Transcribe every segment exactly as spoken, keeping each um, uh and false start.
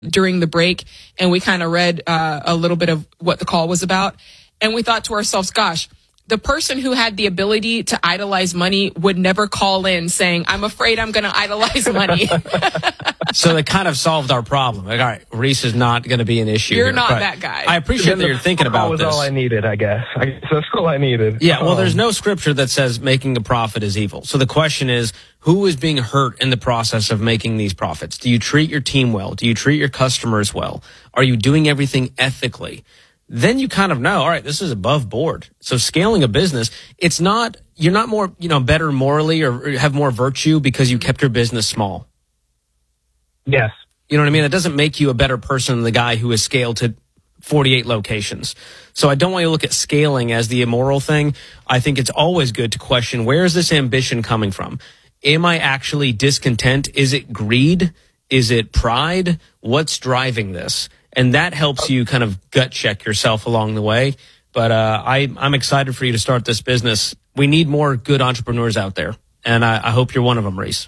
during the break, and we kind of read uh, a little bit of what the call was about. And we thought to ourselves, gosh, the person who had the ability to idolize money would never call in saying, I'm afraid I'm going to idolize money. So they kind of solved our problem. Like, all right, Reese is not going to be an issue. You're here, not that guy. I appreciate that you're thinking about was this. All I needed, I guess. I guess that's all I needed. Yeah, well, um, there's no scripture that says making a profit is evil. So the question is, who is being hurt in the process of making these profits? Do you treat your team well? Do you treat your customers well? Are you doing everything ethically? Then you kind of know, all right, this is above board. So scaling a business, it's not, you're not more, you know, better morally or have more virtue because you kept your business small. Yes. You know what I mean? It doesn't make you a better person than the guy who has scaled to forty-eight locations. So I don't want you to look at scaling as the immoral thing. I think it's always good to question, where is this ambition coming from? Am I actually discontent? Is it greed? Is it pride? What's driving this? And that helps you kind of gut check yourself along the way. But uh, I, I'm excited for you to start this business. We need more good entrepreneurs out there. And I, I hope you're one of them, Reese.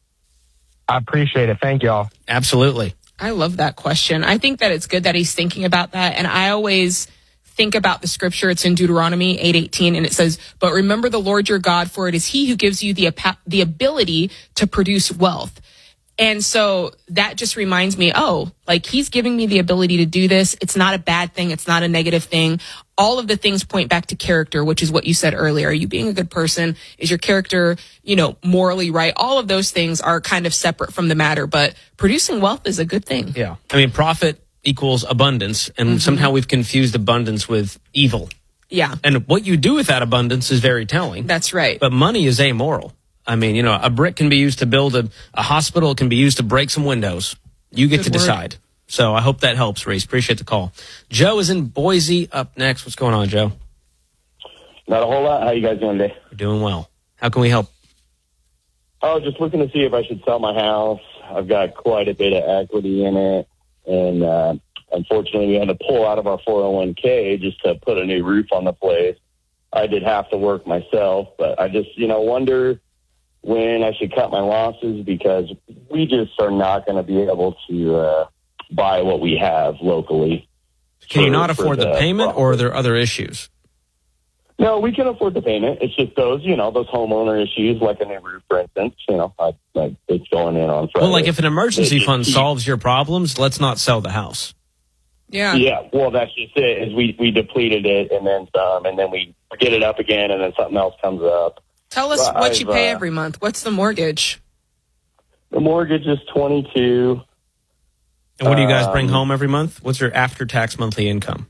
I appreciate it. Thank y'all. Absolutely. I love that question. I think that it's good that he's thinking about that. And I always think about the scripture. It's in Deuteronomy eight eighteen, and it says, but remember the Lord your God, for it is he who gives you the, the ability to produce wealth. And so that just reminds me, oh, like he's giving me the ability to do this. It's not a bad thing. It's not a negative thing. All of the things point back to character, which is what you said earlier. Are you being a good person? Is your character, you know, morally right? All of those things are kind of separate from the matter, but producing wealth is a good thing. Yeah. I mean, profit equals abundance, and mm-hmm. somehow we've confused abundance with evil. Yeah. And what you do with that abundance is very telling. That's right. But money is amoral. I mean, you know, a brick can be used to build a, a hospital. It can be used to break some windows. You get Good to word. decide. So I hope that helps, Reese. Appreciate the call. Joe is in Boise up next. What's going on, Joe? Not a whole lot. How you guys doing today? We're doing well. How can we help? Oh, just looking to see if I should sell my house. I've got quite a bit of equity in it. And uh, unfortunately, we had to pull out of our four oh one k just to put a new roof on the place. I did have to work myself, but I just, you know, wonder when I should cut my losses, because we just are not going to be able to uh, buy what we have locally. Can for, you not afford the, the payment, profit. Or are there other issues? No, we can afford the payment. It's just those, you know, those homeowner issues, like a new roof, for instance. You know, I, like it's going in on Friday. Well, like if an emergency it, fund it, solves your problems, let's not sell the house. Yeah. Yeah. Well, that's just it. Is we we depleted it and then some, and then we get it up again, and then something else comes up. Tell us well, what I've, you pay uh, every month. What's the mortgage? The mortgage is twenty-two. And what do you guys bring um, home every month? What's your after-tax monthly income?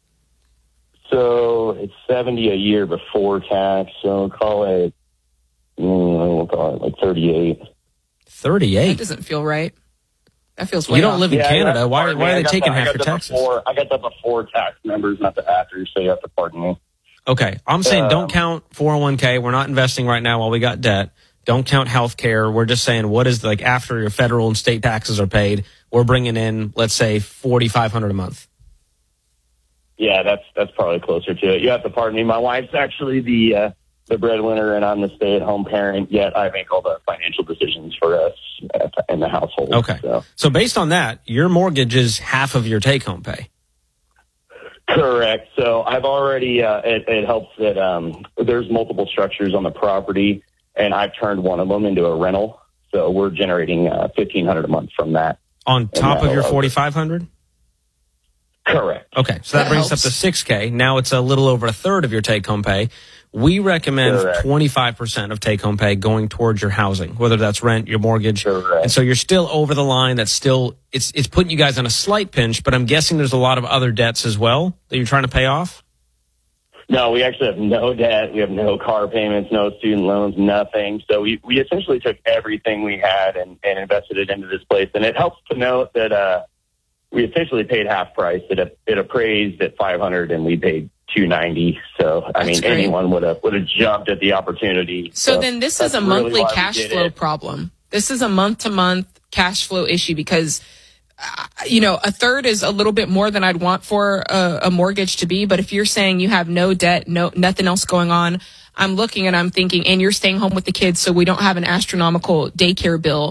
So it's seventy a year before tax. So call it, mm, we'll call it like thirty-eight. thirty-eight? That doesn't feel right. That feels way You don't off. live in yeah, Canada. Why, why are they taking the, half your the taxes? Before, I got the before tax numbers, not the after, so you have to pardon me. Okay. I'm saying Um, don't count four oh one k. We're not investing right now while we got debt. Don't count health care. We're just saying what is, like, after your federal and state taxes are paid, we're bringing in, let's say, forty-five hundred dollars a month. Yeah, that's that's probably closer to it. You have to pardon me. My wife's actually the uh, the breadwinner, and I'm the stay-at-home parent, yet I make all the financial decisions for us in the household. Okay. So, so based on that, your mortgage is half of your take-home pay. correct. So I've already, uh, it, it helps that um, there's multiple structures on the property, and I've turned one of them into a rental. So we're generating uh, fifteen hundred dollars a month from that. On top of your forty-five hundred dollars? Correct. Okay, so that, That brings helps. us up to six K. Now it's a little over a third of your take-home pay. We recommend Correct. twenty-five percent of take-home pay going towards your housing, whether that's rent, your mortgage. Correct. And so you're still over the line. That's still, it's it's putting you guys on a slight pinch, but I'm guessing there's a lot of other debts as well that you're trying to pay off? No, we actually have no debt. We have no car payments, no student loans, nothing. So we, we essentially took everything we had and, and invested it into this place. And it helps to note that uh, we essentially paid half price. It, it appraised at five hundred dollars and we paid two ninety. So I That's mean, great. anyone would have would have jumped at the opportunity. So, then this is that's a really monthly why we cash did flow it. problem. This is a month-to-month cash flow issue because, uh, you know, a third is a little bit more than I'd want for a, a mortgage to be. But if you're saying you have no debt, no nothing else going on, I'm looking and I'm thinking, and you're staying home with the kids, so we don't have an astronomical daycare bill.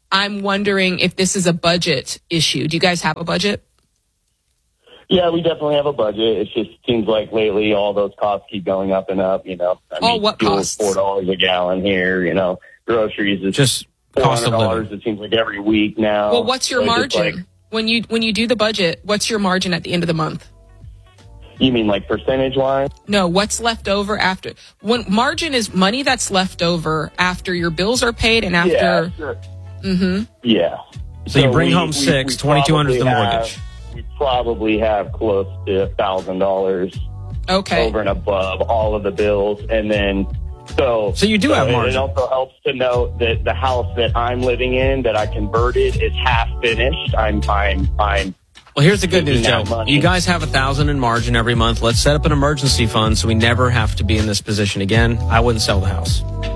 I'm wondering if this is a budget issue. Do you guys have a budget? Yeah, we definitely have a budget. It just seems like lately all those costs keep going up and up. You know, I Oh, mean, what fuel's costs? four dollars a gallon here. You know, groceries is Just four cost hundred of dollars. living. It seems like every week now. Well, what's your So it's just margin? like- when you when you do the budget, what's your margin at the end of the month? you mean like percentage wise? No, what's left over after when margin is money that's left over after your bills are paid and after Yeah, sure. mm-hmm. Yeah. So you bring we- home we- six, we twenty-two hundred is the probably mortgage. have- We probably have close to a thousand dollars Okay. over and above all of the bills, and then so So you do have it- margin. It also helps to note that the house that I'm living in that I converted is half finished. I'm I'm I'm Well, here's the good news, Taking Joe. out money. You guys have a thousand in margin every month. Let's set up an emergency fund so we never have to be in this position again. I wouldn't sell the house.